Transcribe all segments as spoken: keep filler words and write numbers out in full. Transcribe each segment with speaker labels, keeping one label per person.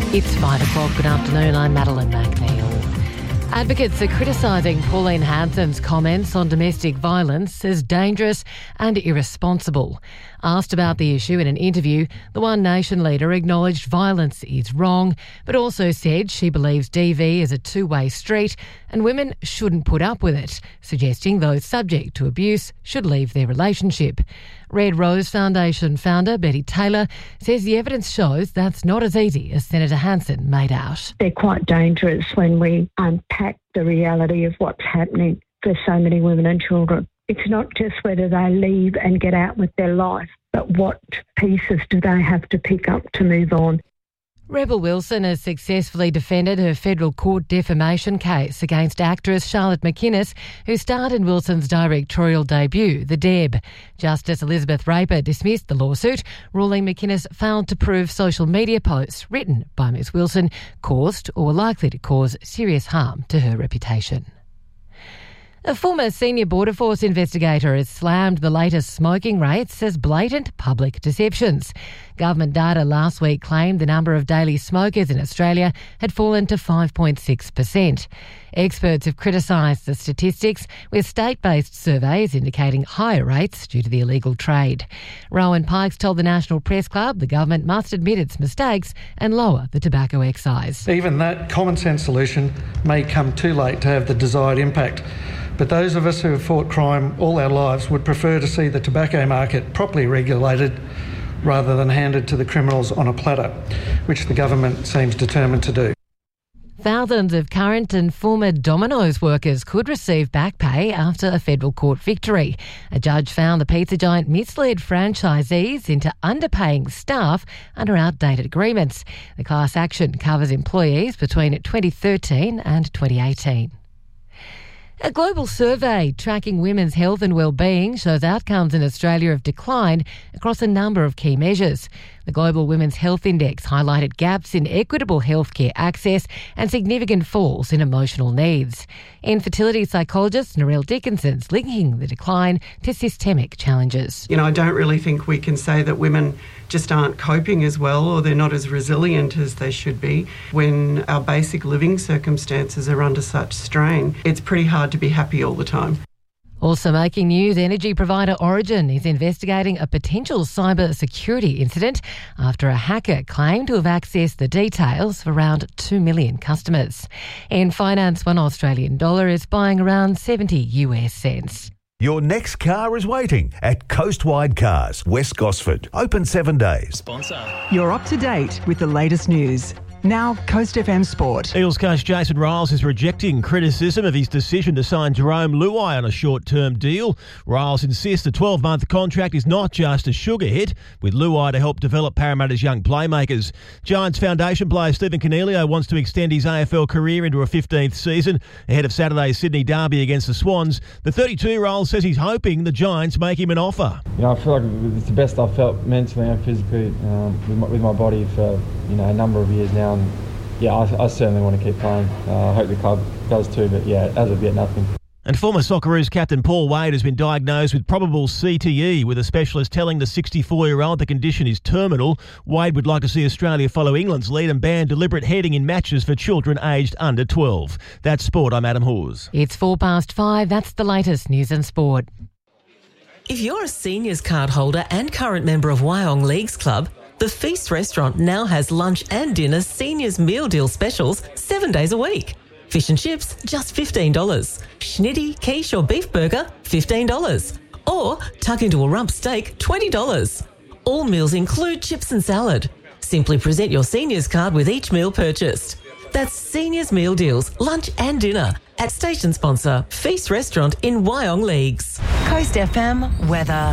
Speaker 1: It's five o'clock. Good afternoon. I'm Madeline McNeil. Advocates are criticising Pauline Hanson's comments on domestic violence as dangerous and irresponsible. Asked about the issue in an interview, the One Nation leader acknowledged violence is wrong, but also said she believes D V is a two-way street and women shouldn't put up with it, suggesting those subject to abuse should leave their relationship. Red Rose Foundation founder Betty Taylor says the evidence shows that's not as easy as Senator Hanson made out.
Speaker 2: They're quite dangerous when we unpack the reality of what's happening for so many women and children. It's not just whether they leave and get out with their life, but what pieces do they have to pick up to move on.
Speaker 1: Rebel Wilson has successfully defended her federal court defamation case against actress Charlotte McInnes, who starred in Wilson's directorial debut, The Deb. Justice Elizabeth Raper dismissed the lawsuit, ruling McInnes failed to prove social media posts written by Miss Wilson caused or were likely to cause serious harm to her reputation. A former senior Border Force investigator has slammed the latest smoking rates as blatant public deceptions. Government data last week claimed the number of daily smokers in Australia had fallen to five point six percent. Experts have criticised the statistics, with state-based surveys indicating higher rates due to the illegal trade. Rowan Pikes told the National Press Club the government must admit its mistakes and lower the tobacco excise.
Speaker 3: Even that common sense solution may come too late to have the desired impact. But those of us who have fought crime all our lives would prefer to see the tobacco market properly regulated rather than handed to the criminals on a platter, which the government seems determined to do.
Speaker 1: Thousands of current and former Domino's workers could receive back pay after a federal court victory. A judge found the pizza giant misled franchisees into underpaying staff under outdated agreements. The class action covers employees between twenty thirteen and twenty eighteen. A global survey tracking women's health and well-being shows outcomes in Australia have declined across a number of key measures. The Global Women's Health Index highlighted gaps in equitable healthcare access and significant falls in emotional needs. Infertility psychologist Narelle Dickinson's linking the decline to systemic challenges.
Speaker 4: You know, I don't really think we can say that women just aren't coping as well or they're not as resilient as they should be when our basic living circumstances are under such strain. It's pretty hard to be happy all the time.
Speaker 1: Also making news, energy provider Origin is investigating a potential cyber security incident after a hacker claimed to have accessed the details of around two million customers. In finance, one Australian dollar is buying around seventy U S cents.
Speaker 5: Your next car is waiting at Coastwide Cars, West Gosford. Open seven days.
Speaker 6: Sponsor.
Speaker 7: You're up to date with the latest news. Now, Coast F M Sport.
Speaker 6: Eels coach Jason Riles is rejecting criticism of his decision to sign Jerome Luai on a short-term deal. Riles insists the twelve-month contract is not just a sugar hit, with Luai to help develop Parramatta's young playmakers. Giants foundation player Stephen Coniglio wants to extend his A F L career into a fifteenth season ahead of Saturday's Sydney derby against the Swans. The thirty-two-year-old says he's hoping the Giants make him an offer.
Speaker 8: You know, I feel like it's the best I've felt mentally and physically um, with, my, with my body for you know a number of years now. And yeah, I, I certainly want to keep playing. Uh, I hope the club does too, but yeah, as of yet, nothing.
Speaker 6: And former Socceroos captain Paul Wade has been diagnosed with probable C T E, with a specialist telling the sixty-four-year-old the condition is terminal. Wade would like to see Australia follow England's lead and ban deliberate heading in matches for children aged under twelve. That's sport. I'm Adam Hawes.
Speaker 1: It's four past five. That's the latest news and sport.
Speaker 9: If you're a seniors card holder and current member of Wyong Leagues Club, the Feast restaurant now has lunch and dinner seniors meal deal specials seven days a week. Fish and chips, just fifteen dollars. Schnitty, quiche or beef burger, fifteen dollars. Or tuck into a rump steak, twenty dollars. All meals include chips and salad. Simply present your seniors card with each meal purchased. That's seniors meal deals, lunch and dinner at station sponsor Feast Restaurant in Wyong Leagues.
Speaker 7: Coast F M weather.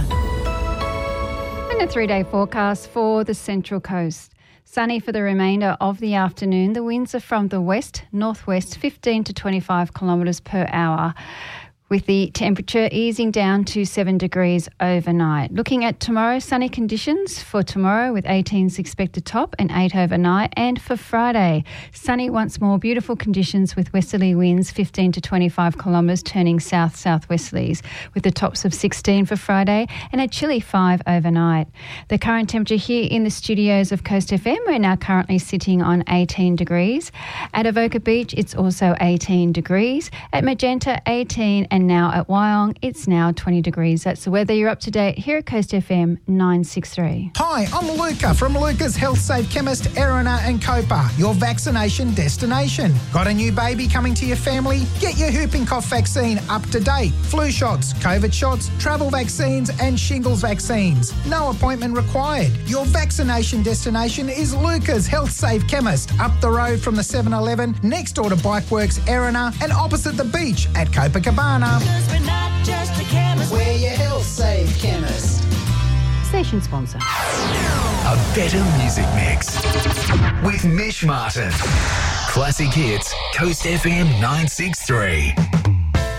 Speaker 10: And a three-day forecast for the Central Coast. Sunny for the remainder of the afternoon. The winds are from the west, northwest, fifteen to twenty-five kilometres per hour. with the temperature easing down to seven degrees overnight. Looking at tomorrow, sunny conditions for tomorrow with eighteens expected top and eight overnight. And for Friday, sunny once more, beautiful conditions with westerly winds fifteen to twenty-five kilometres turning south-southwesterlies with the tops of sixteen for Friday and a chilly five overnight. The current temperature here in the studios of Coast F M, we're now currently sitting on eighteen degrees. At Avoca Beach, it's also eighteen degrees. At Magenta, eighteen, and now at Wyong, it's now twenty degrees. That's the weather. You're up to date here at Coast F M nine sixty-three.
Speaker 11: Hi, I'm Luca from Luca's Health Safe Chemist, Erina and Copa, your vaccination destination. Got a new baby coming to your family? Get your whooping cough vaccine up to date. Flu shots, COVID shots, travel vaccines and shingles vaccines. No appointment required. Your vaccination destination is Luca's Health Safe Chemist, up the road from the seven eleven, next door to Bikeworks Erina and opposite the beach at Copacabana.
Speaker 12: We're not just a chemist.
Speaker 11: We're your Health Safe Chemist.
Speaker 10: Station sponsor.
Speaker 13: A better music mix with Mish Martin. Classic hits, Coast F M nine sixty-three.